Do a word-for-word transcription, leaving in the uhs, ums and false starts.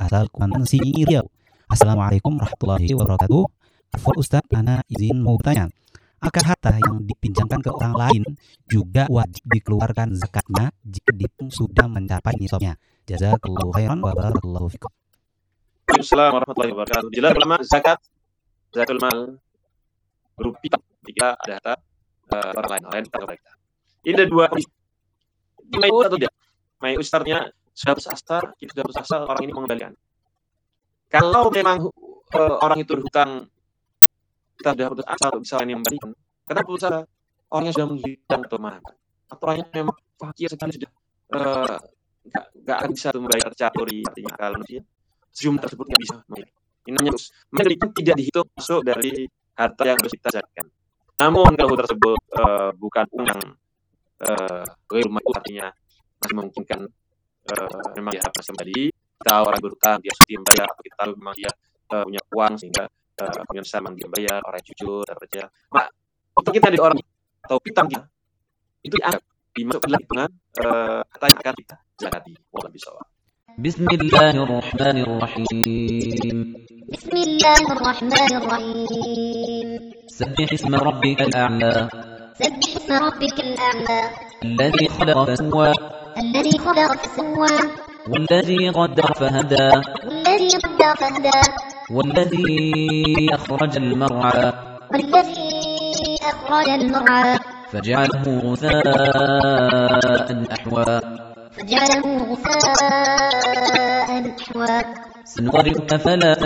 asal Kuantan Riau. Assalamualaikum warahmatullahi wabarakatuh. Afwan Ustaz, ana izin mau bertanya. Akar harta yang dipinjamkan ke orang lain juga wajib dikeluarkan zakatnya jika dihitung sudah mencapai nisabnya. Jazakallahu khairan wa barakallahu fikum. Assalamualaikum warahmatullahi wabarakatuh. Jelas ulama zakat zakatul mal berupa jika ada harta uh, orang lain, lain harta kita. Ini ada dua kondisi. Mai atau tidak? Mai ustarnya sudah putus asa, kita sudah putus asa, orang ini mengembalikan. Kalau memang uh, orang itu berhutang, kita sudah putus asa bisa lain yang memberikan. Karena putus asa, orangnya sudah menghilang atau mana? Atau orangnya memang fakir sekali sudah nggak uh, nggak akan bisa membayar catur, artinya kalau dia sejumlah tersebut nggak bisa membayar. Ini namanya terus. Maka itu tidak dihitung masuk dari harta yang harus kita zakatkan. Namun kalau tersebut uh, bukan uang yang uh, rumah artinya masih memungkinkan uh, memang dia harus kembali. Kita orang berutang dia sudah membayar, atau kita tahu memang dia uh, punya uang sehingga uh, punya memang dia bayar, orang yang jujur kerja. Mak untuk kita di orang atau pitam kita itu dianggap dimasukkan dalam hitungan uh, harta yang akan kita zakati. Wallahu bisawab. Bismillahirrahmanirrahim. Bismillahirrahmanirrahim. Sabbih isma rabbikal a'la. Sabbih isma rabbikal a'la. Alladhi khalaqa fasawwa. Alladhi khalaqa fasawwa. والذي قدر فهدى. والذي قدر فهدى. والذي أخرج المرعى. والذي أخرج المرعى. فجعله غثاء أحوى. فجعله غثاء أحوى. سنقرئك فلا